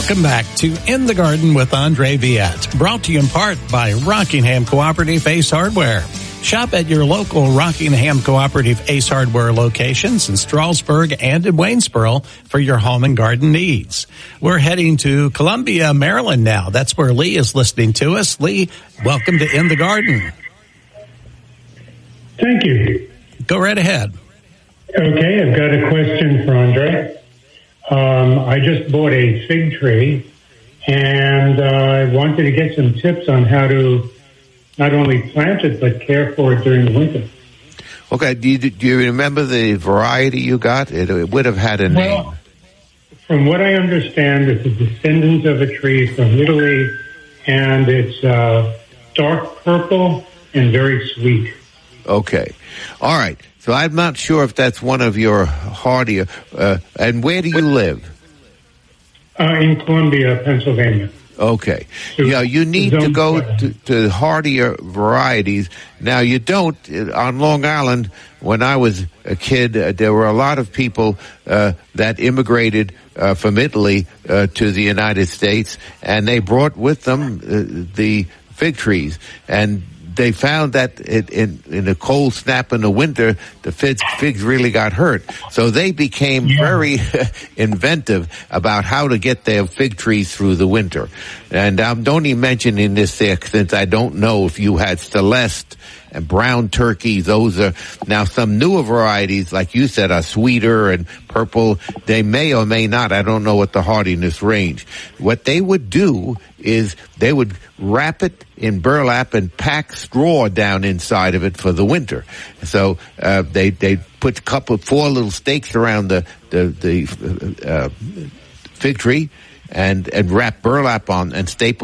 Welcome back to In the Garden with Andre Viette, brought to you in part by Rockingham Cooperative Ace Hardware. Shop at your local Rockingham Cooperative Ace Hardware locations in Strasburg and in Waynesboro for your home and garden needs. We're heading to Columbia, Maryland now. That's where Lee is listening to us. Lee, welcome to In the Garden. Thank you. Go right ahead. Okay, I've got a question for Andre. I just bought a fig tree, and I wanted to get some tips on how to not only plant it, but care for it during the winter. Okay, do you remember the variety you got? It would have had a name. Well, from what I understand, it's a descendant of a tree from Italy, and it's dark purple and very sweet. Okay. All right. So I'm not sure if that's one of your hardier. And where do you live? In Columbia, Pennsylvania. Okay. Yeah, you need to go to hardier varieties. Now, you don't. On Long Island, when I was a kid, there were a lot of people that immigrated from Italy to the United States, and they brought with them the fig trees. And they found that in a cold snap in the winter, the figs really got hurt. So they became very inventive about how to get their fig trees through the winter. And I'm only mentioning this there since I don't know if you had Celeste and brown turkey. Those are now some newer varieties, like you said, are sweeter and purple. They may or may not. I don't know what the hardiness range. What they would do is they would wrap it in burlap and pack straw down inside of it for the winter. So they put four little stakes around the fig tree and wrap burlap on and staple